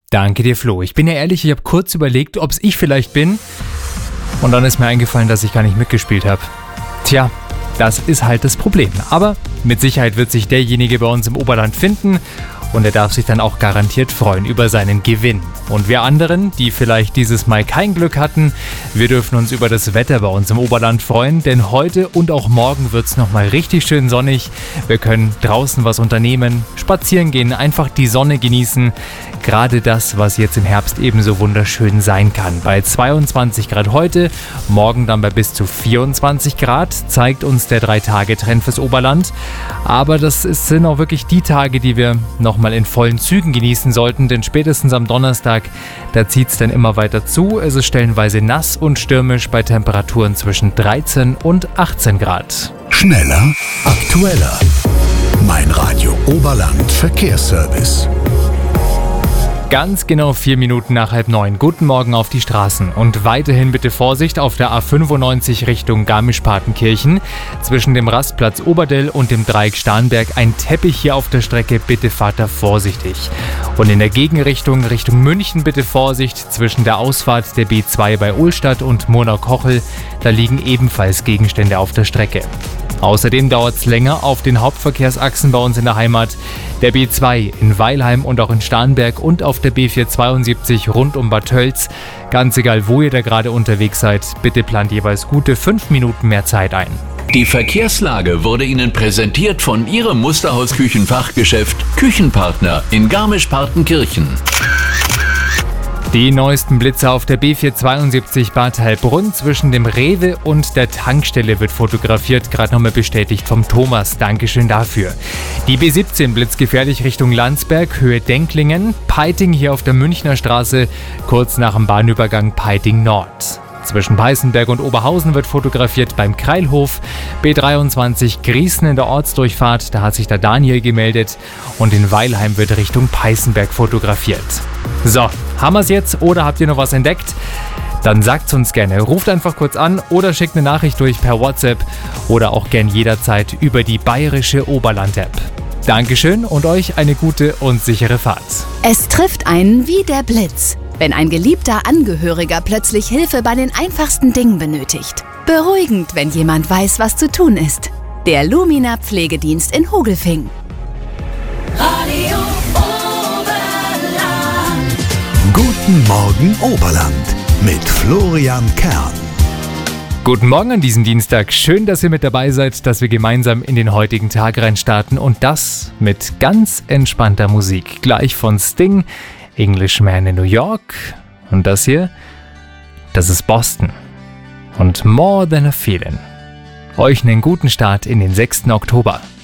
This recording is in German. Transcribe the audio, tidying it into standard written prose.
Danke dir, Flo. Ich bin ja ehrlich, ich habe kurz überlegt, ob es ich vielleicht bin. Und dann ist mir eingefallen, dass ich gar nicht mitgespielt habe. Tja, das ist halt das Problem. Aber mit Sicherheit wird sich derjenige bei uns im Oberland finden. Und er darf sich dann auch garantiert freuen über seinen Gewinn. Und wir anderen, die vielleicht dieses Mal kein Glück hatten, wir dürfen uns über das Wetter bei uns im Oberland freuen. Denn heute und auch morgen wird es nochmal richtig schön sonnig. Wir können draußen was unternehmen, spazieren gehen, einfach die Sonne genießen. Gerade das, was jetzt im Herbst ebenso wunderschön sein kann. Bei 22 Grad heute, morgen dann bei bis zu 24 Grad, zeigt uns der 3-Tage-Trend fürs Oberland. Aber das sind auch wirklich die Tage, die wir nochmal in vollen Zügen genießen sollten, denn spätestens am Donnerstag, da zieht es dann immer weiter zu. Es ist stellenweise nass und stürmisch bei Temperaturen zwischen 13 und 18 Grad. Schneller, aktueller. Mein Radio Oberland Verkehrsservice. Ganz genau 4 Minuten nach 8:30. Guten Morgen auf die Straßen und weiterhin bitte Vorsicht auf der A95 Richtung Garmisch-Partenkirchen. Zwischen dem Rastplatz Oberdell und dem Dreieck Starnberg ein Teppich hier auf der Strecke, bitte fahrt da vorsichtig. Und in der Gegenrichtung Richtung München bitte Vorsicht zwischen der Ausfahrt der B2 bei Ohlstadt und Murnau-Kochel, da liegen ebenfalls Gegenstände auf der Strecke. Außerdem dauert es länger auf den Hauptverkehrsachsen bei uns in der Heimat. Der B2 in Weilheim und auch in Starnberg und auf der B472 rund um Bad Tölz. Ganz egal, wo ihr da gerade unterwegs seid, bitte plant jeweils gute 5 Minuten mehr Zeit ein. Die Verkehrslage wurde Ihnen präsentiert von Ihrem Musterhaus-Küchenfachgeschäft Küchenpartner in Garmisch-Partenkirchen. Die neuesten Blitze auf der B472 Bad Heilbrunn zwischen dem Rewe und der Tankstelle wird fotografiert, gerade nochmal bestätigt vom Thomas. Dankeschön dafür. Die B17 blitzgefährlich Richtung Landsberg, Höhe Denklingen, Peiting hier auf der Münchner Straße, kurz nach dem Bahnübergang Peiting Nord. Zwischen Peißenberg und Oberhausen wird fotografiert beim Kreilhof. B23 Griesen in der Ortsdurchfahrt, da hat sich der Daniel gemeldet. Und in Weilheim wird Richtung Peißenberg fotografiert. So, haben wir es jetzt oder habt ihr noch was entdeckt? Dann sagt's uns gerne. Ruft einfach kurz an oder schickt eine Nachricht durch per WhatsApp oder auch gern jederzeit über die bayerische Oberland-App. Dankeschön und euch eine gute und sichere Fahrt. Es trifft einen wie der Blitz, wenn ein geliebter Angehöriger plötzlich Hilfe bei den einfachsten Dingen benötigt. Beruhigend, wenn jemand weiß, was zu tun ist. Der Lumina Pflegedienst in Hogelfing. Radio Oberland. Guten Morgen Oberland mit Florian Kern. Guten Morgen an diesem Dienstag. Schön, dass ihr mit dabei seid, dass wir gemeinsam in den heutigen Tag reinstarten und das mit ganz entspannter Musik. Gleich von Sting, Englishman in New York und das hier, das ist Boston und More Than a Feeling. Euch einen guten Start in den 6. Oktober.